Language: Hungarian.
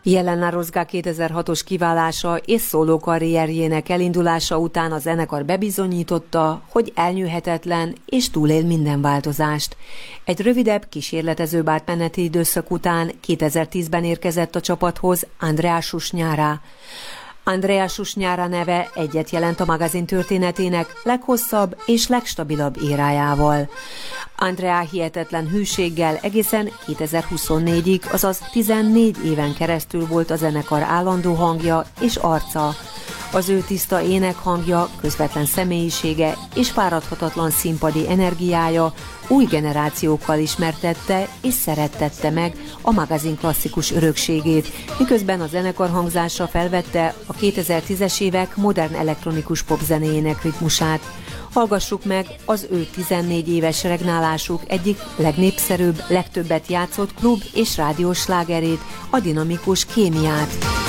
Jelena Rozga 2006-os kiválása és szólókarrierjének elindulása után a zenekar bebizonyította, hogy elnyűhetetlen és túlél minden változást. Egy rövidebb, kísérletezőbb átmeneti időszak után 2010-ben érkezett a csapathoz Andrea Susnyara. Andrea Susnyara neve egyet jelent a magazin történetének leghosszabb és legstabilabb érájával. Andrea hihetetlen hűséggel egészen 2024-ig, azaz 14 éven keresztül volt a zenekar állandó hangja és arca. Az ő tiszta énekhangja, közvetlen személyisége és fáradhatatlan színpadi energiája új generációkkal ismertette és szerettette meg a magazin klasszikus örökségét, miközben a zenekar hangzása felvette a 2010-es évek modern elektronikus popzenéjének ritmusát. Hallgassuk meg az ő 14 éves regnálásuk egyik legnépszerűbb, legtöbbet játszott klub és rádiós slágerét, a dinamikus Kémiát.